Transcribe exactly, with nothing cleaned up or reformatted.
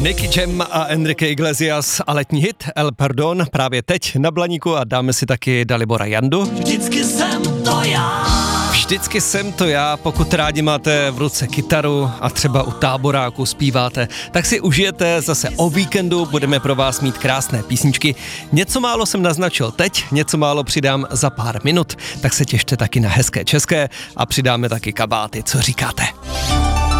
Nicky Jam a Enrique Iglesias a letní hit El Perdón právě teď na Blaníku a dáme si taky Dalibora Jandu. Vždycky jsem to já. Vždycky jsem to já, pokud rádi máte v ruce kytaru a třeba u táboráku zpíváte, tak si užijete zase o víkendu, budeme pro vás mít krásné písničky. Něco málo jsem naznačil teď, něco málo přidám za pár minut, tak se těšte taky na hezké české a přidáme taky kabáty, co říkáte?